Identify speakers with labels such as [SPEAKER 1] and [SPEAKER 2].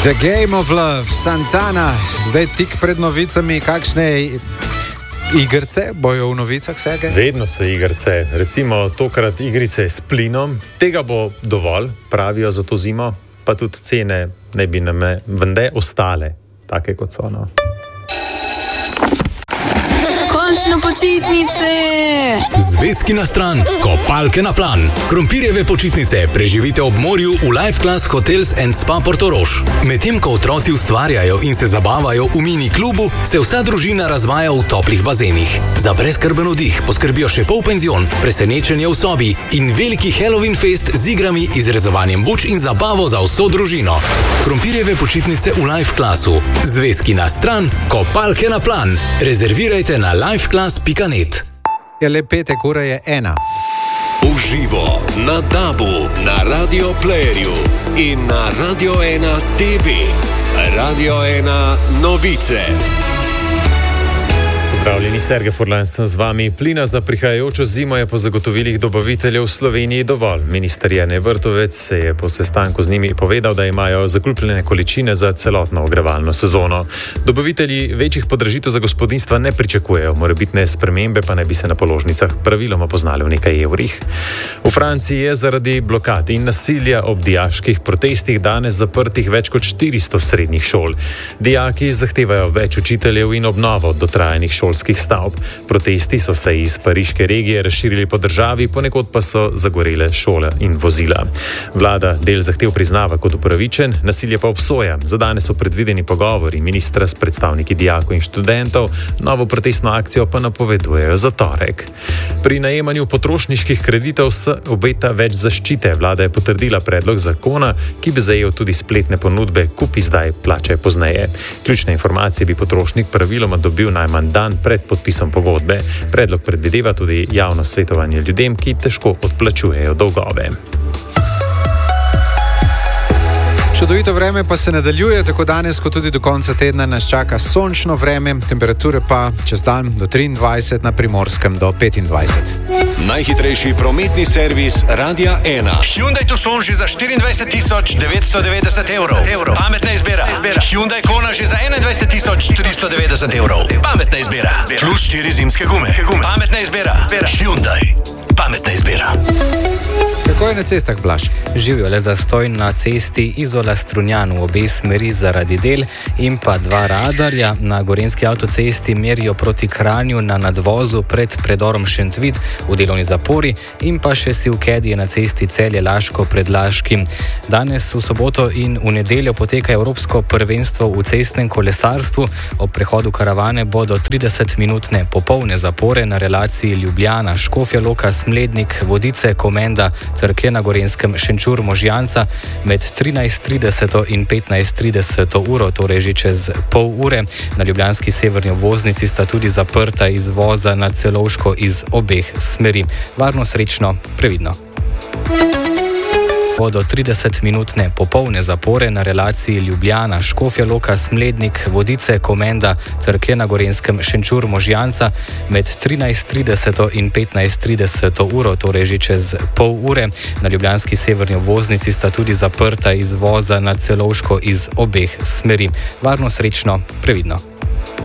[SPEAKER 1] The Game of Love, Santana, zdaj tik pred novicami, kakšne igrice bojo v novicah vsega?
[SPEAKER 2] Vedno so igrice, recimo tokrat igrice s plinom, tega bo dovolj, pravijo za to zimo, pa tudi cene ne bi nam vende ostale, take kot so. No.
[SPEAKER 3] Končno počitnice!
[SPEAKER 4] Zvezki na stran, kopalke na plan. Krompirjeve počitnice preživite ob morju v Life Class Hotels and Spa Portorož. Medtem ko otroci ustvarjajo in se zabavajo v mini klubu, se vsa družina razvaja v toplih bazenih. Za brezskrben oddih poskrbijo še polpenzion, presenečenje v sobi in veliki Halloween fest z igrami, izrezovanjem buč in zabavo za vso družino. Krompirjeve počitnice v Life Classu. Zvezki na stran, kopalke na plan. Rezervirajte na lifeclass.net.
[SPEAKER 1] Je le petek, ura je 1.
[SPEAKER 5] Uživo na DAB-u, na Radio Playerju in na Radio 1 TV. Radio 1 novice.
[SPEAKER 2] Zdravljeni, Sergej Furlan sem z vami. Plina za prihajajočo zimo je po zagotovilih dobaviteljev v Sloveniji dovolj. Minister Jernej Vrtovec se je po sestanku z njimi povedal, da imajo zakupljene količine za celotno ogrevalno sezono. Dobavitelji večjih podražitev za gospodinjstva ne pričakujejo, morebitne spremembe pa ne bi se na položnicah praviloma poznali v nekaj evrih. V Franciji je zaradi blokad in nasilja ob dijaških protestih danes zaprtih več kot 400 srednjih šol. Dijaki zahtevajo več učiteljev in obnovo dotrajanih šol. Stavb. Protesti so se iz pariške regije razširili po državi, ponekod pa so zagorele šole in vozila. Vlada del zahtev priznava kot upravičen, nasilje pa obsoja. Za danes so predvideni pogovori ministra s predstavniki dijakov in študentov, novo protestno akcijo pa napovedujejo za torek. Pri najemanju potrošniških kreditov se obeta več zaščite. Vlada je potrdila predlog zakona, ki bi zajel tudi spletne ponudbe kupi zdaj, plačaj pozneje. Ključne informacije bi potrošnik praviloma dobil najmanj dan pred podpisom pogodbe. Predlog predvideva tudi javno svetovanje ljudem, ki težko odplačujejo dolgove.
[SPEAKER 1] Čudovito vreme pa se nadaljuje, tako danes kot tudi do konca tedna nas čaka sončno vreme, temperature pa čez dan do 23, na Primorskem do 25.
[SPEAKER 5] Najhitrejši prometni servis Radia 1.
[SPEAKER 6] Hyundai Tucson že za 24.990 evrov. Pametna izbira. Hyundai Kona že za 21.390 evrov. Pametna izbira. Plus 4 zimske gume. Pametna izbira. Hyundai. Pametna izbira.
[SPEAKER 1] Kako je na cestah, Blaž?
[SPEAKER 7] Živijo le zastoj na cesti Izola-Strunjan v obe smeri zaradi del in pa dva radarja na Gorenjski avtocesti merijo proti Kranju na nadvozu pred predorom Šentvid v delovni zapori in pa še si v Kedi na cesti Celje-Laško pred Laškim. Danes v soboto in v nedeljo poteka Evropsko prvenstvo v cestnem kolesarstvu. Ob prehodu karavane bodo 30-minutne popolne zapore na relaciji Ljubljana, Škofja Loka, Smlednik, Vodice, Komenda, Cerklje na Gorenskem, Šenčur, Možjanca med 13.30 in 15.30 uro, torej že čez pol ure. Na ljubljanski severni obvoznici sta tudi zaprta izvoza na Celovško iz obeh smeri. Varno, srečno, previdno. Bodo 30-minutne popolne zapore na relaciji Ljubljana, Škofja Loka, Smlednik, Vodice, Komenda, Cerklje na Gorenskem, Šenčur, Možjanca med 13.30 in 15.30 uro, torej že čez pol ure. Na ljubljanski severni obvoznici sta tudi zaprta izvoza na Celovško iz obeh smeri. Varno, srečno, previdno.